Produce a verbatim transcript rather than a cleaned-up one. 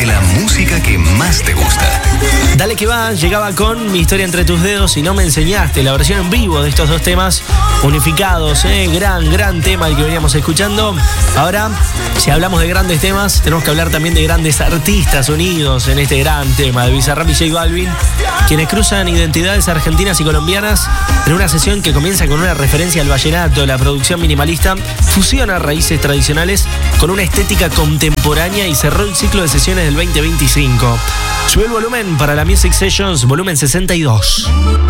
de la música que más te gusta. Dale que va, llegaba con Mi historia entre tus dedos y no me enseñaste. La versión en vivo de estos dos temas unificados, ¿eh? Gran, gran tema el que veníamos escuchando. Ahora, si hablamos de grandes temas, tenemos que hablar también de grandes artistas unidos en este gran tema de Bizarrap y J Balvin, quienes cruzan identidades argentinas y colombianas en una sesión que comienza con una referencia al vallenato. La producción minimalista fusiona raíces tradicionales con una estética contemporánea y cerró el ciclo de sesiones del veinte veinticinco. Sube el volumen para la Music Sessions, volumen sesenta y dos.